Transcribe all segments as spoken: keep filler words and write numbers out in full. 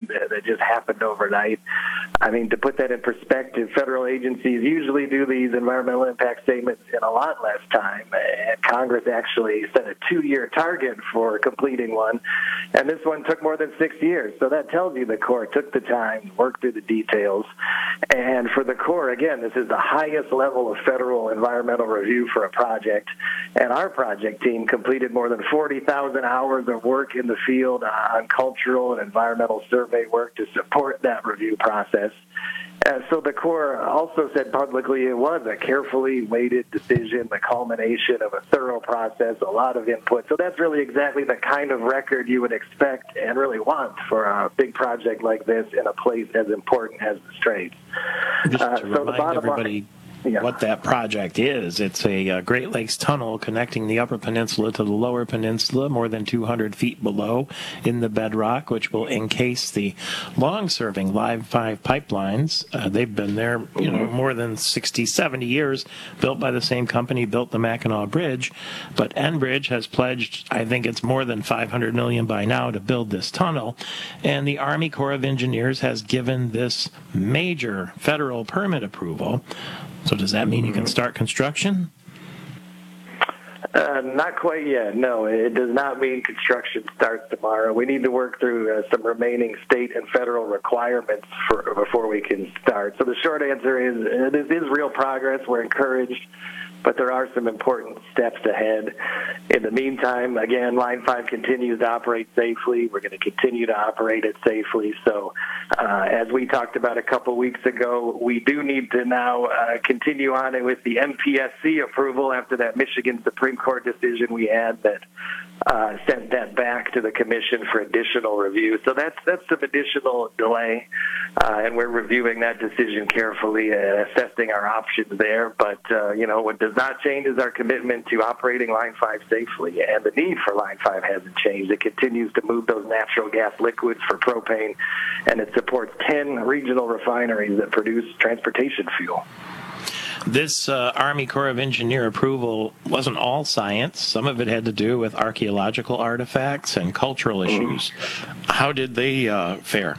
that just happened overnight. I mean, to put that in perspective, federal agencies usually do these environmental impact statements in a lot less time, and Congress actually set a two-year target for completing one, and this one took more than six years. So that tells you the Corps took the time to work through the details. And for the Corps, again, this is the highest level of federal environmental review for a project, and our project team completed more than forty thousand hours of work in the field on cultural and environmental survey work to support that review process. Uh, so the Corps also said publicly it was a carefully weighted decision, the culmination of a thorough process, a lot of input. So that's really exactly the kind of record you would expect and really want for a big project like this in a place as important as the Straits. Just uh, to so remind the bottom everybody line, yeah. what that project is. It's a uh, Great Lakes tunnel connecting the Upper Peninsula to the Lower Peninsula, more than two hundred feet below in the bedrock, which will encase the long-serving Line five pipelines. Uh, they've been there, you know, more than sixty, seventy years, built by the same company, built the Mackinac Bridge. But Enbridge has pledged, I think it's more than five hundred million dollars by now, to build this tunnel. And the Army Corps of Engineers has given this major federal permit approval. So does that mean you can start construction? Uh, not quite yet. No, it does not mean construction starts tomorrow. We need to work through uh, some remaining state and federal requirements for, before we can start. So the short answer is uh, this is real progress. We're encouraged, but there are some important steps ahead. In the meantime, again, Line five continues to operate safely. We're going to continue to operate it safely. So uh, as we talked about a couple weeks ago, we do need to now uh, continue on it with the M P S C approval after that Michigan Supreme Court decision we had that uh, sent that back to the Commission for additional review. So that's that's some additional delay, uh, and we're reviewing that decision carefully and assessing our options there. But, uh, you know, what does not change is our commitment to operating Line five safely, and the need for Line five hasn't changed. It continues to move those natural gas liquids for propane, and it supports ten regional refineries that produce transportation fuel. This uh, Army Corps of Engineer approval wasn't all science. Some of it had to do with archaeological artifacts and cultural issues. How did they uh, fare?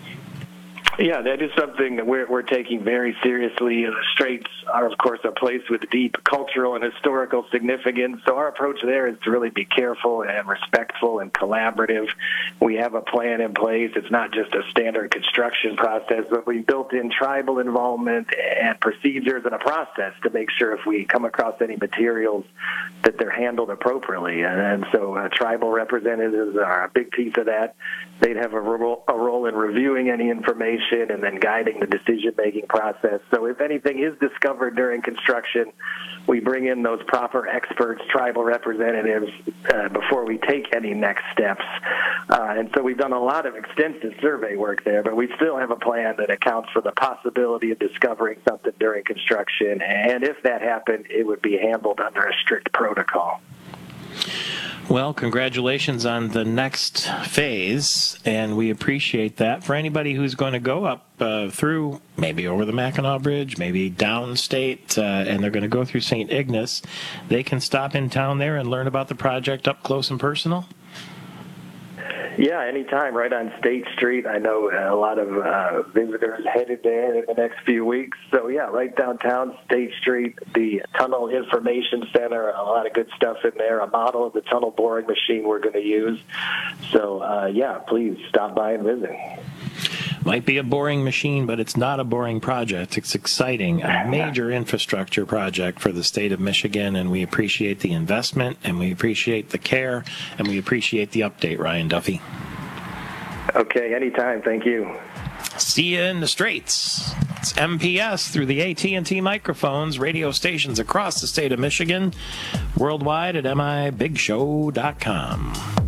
Yeah, that is something that we're, we're taking very seriously. The Straits are, of course, a place with deep cultural and historical significance. So our approach there is to really be careful and respectful and collaborative. We have a plan in place. It's not just a standard construction process, but we built in tribal involvement and procedures and a process to make sure if we come across any materials that they're handled appropriately. And, and so uh, tribal representatives are a big piece of that. They'd have a role, a role in reviewing any information and then guiding the decision-making process. So if anything is discovered during construction, we bring in those proper experts, tribal representatives, uh, before we take any next steps. Uh, and so we've done a lot of extensive survey work there, but we still have a plan that accounts for the possibility of discovering something during construction. And if that happened, it would be handled under a strict protocol. Well, congratulations on the next phase, and we appreciate that. For anybody who's going to go up uh, through, maybe over the Mackinac Bridge, maybe downstate, uh, and they're going to go through Saint Ignace, they can stop in town there and learn about the project up close and personal? Yeah, anytime, right on State Street. I know a lot of uh, visitors headed there in the next few weeks. So, yeah, right downtown, State Street, the Tunnel Information Center, a lot of good stuff in there, a model of the tunnel boring machine we're going to use. So, uh, yeah, please stop by and visit. Might be a boring machine, but it's not a boring project. It's exciting, a major infrastructure project for the state of Michigan, and we appreciate the investment, and we appreciate the care, and we appreciate the update, Ryan Duffy. Okay, anytime. Thank you. See you in the Straits. It's M P S through the A T and T microphones, radio stations across the state of Michigan, worldwide at M I Big Show dot com.